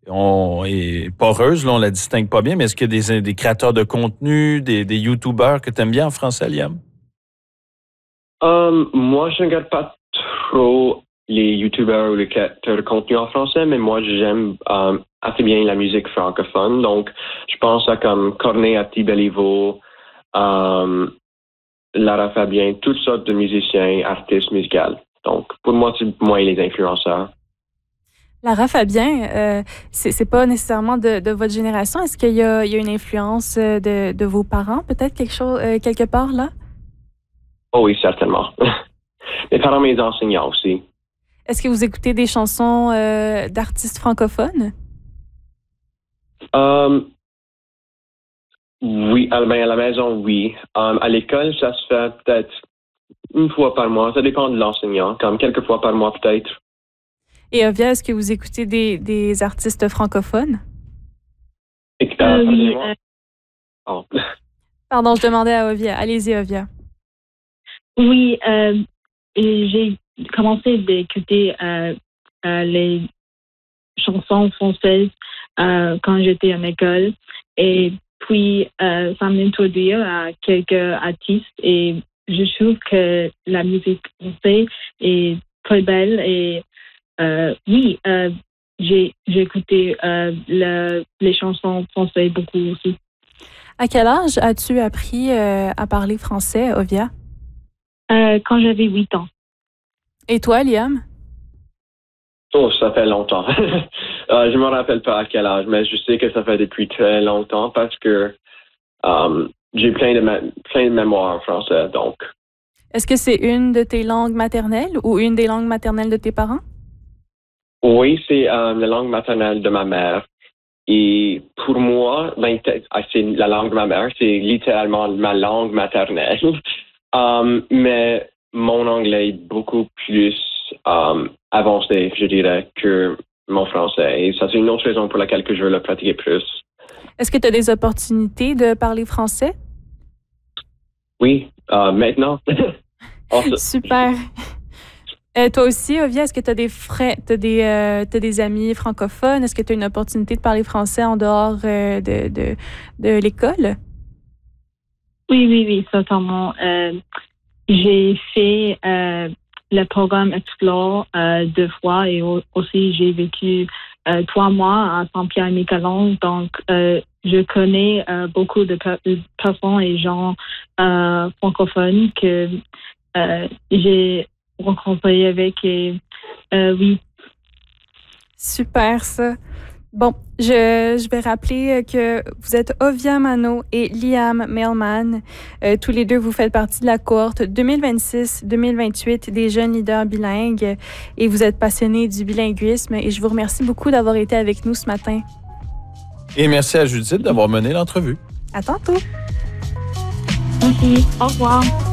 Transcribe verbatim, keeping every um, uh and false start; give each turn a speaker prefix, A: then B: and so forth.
A: on est poreuse, là, on la distingue pas bien, mais est-ce qu'il y a des, des créateurs de contenu, des, des YouTubers que tu aimes bien en français, Liam?
B: Um, moi, je ne regarde pas trop les YouTubers ou les créateurs de contenu en français, mais moi, j'aime um, assez bien la musique francophone. Donc, je pense à comme Corneille Béliveau, um, Lara Fabien, toutes sortes de musiciens, artistes musicaux. Donc, pour moi, c'est moi les influenceurs.
C: Lara Fabien, euh, c'est, c'est pas nécessairement de, de votre génération. Est-ce qu'il y a, il y a une influence de, de vos parents, peut-être quelque chose, euh, quelque part là?
B: Oh oui, certainement. Mes parents, mes enseignants aussi.
C: Est-ce que vous écoutez des chansons euh, d'artistes francophones?
B: Um, oui, à la, à la maison, oui. Um, à l'école, ça se fait peut-être une fois par mois. Ça dépend de l'enseignant, comme quelques fois par mois peut-être.
C: Et Ovia, est-ce que vous écoutez des, des artistes francophones?
B: Et, euh, euh, oui, euh...
C: oh. Pardon, je demandais à Ovia. Allez-y, Ovia.
D: Oui, euh, j'ai commencé d'écouter euh, euh, les chansons françaises euh, quand j'étais en école. Et puis, euh, ça m'introduit à quelques artistes. Et je trouve que la musique française est très belle. Et euh, oui, euh, j'ai, j'ai écouté euh, le, les chansons françaises beaucoup aussi.
C: À quel âge as-tu appris euh, à parler français, Ovia?
D: Euh, quand j'avais huit ans.
C: Et toi, Liam?
B: Oh, ça fait longtemps. euh, je me rappelle pas à quel âge, mais je sais que ça fait depuis très longtemps parce que um, j'ai plein de, ma- plein de mémoires en français, donc.
C: Est-ce que c'est une de tes langues maternelles ou une des langues maternelles de tes parents?
B: Oui, c'est um, la langue maternelle de ma mère. Et pour moi, ben, c'est la langue de ma mère, c'est littéralement ma langue maternelle. Um, mais mon anglais est beaucoup plus um, avancé, je dirais, que mon français. Et ça, c'est une autre raison pour laquelle que je veux le pratiquer plus.
C: Est-ce que tu as des opportunités de parler français?
B: Oui, uh, maintenant.
C: Super. Euh, toi aussi, Ovia, est-ce que tu as des, frais, t'as des, euh, t'as des amis francophones? Est-ce que tu as une opportunité de parler français en dehors euh, de, de, de l'école?
D: Oui, oui, oui, totalement. Euh, j'ai fait euh, le programme Explore euh, deux fois et au, aussi j'ai vécu euh, trois mois à Saint-Pierre-et-Miquelon. Donc, euh, je connais euh, beaucoup de per- personnes et gens euh, francophones que euh, j'ai rencontrés avec et euh, oui.
C: Super, ça. Bon, je, je vais rappeler que vous êtes Ovia Mano et Liam Mailman. Euh, tous les deux, vous faites partie de la cohorte deux mille vingt-six deux mille vingt-huit des jeunes leaders bilingues et vous êtes passionnés du bilinguisme et je vous remercie beaucoup d'avoir été avec nous ce matin.
A: Et merci à Judith d'avoir mené l'entrevue.
C: À tantôt.
D: Merci. Au revoir.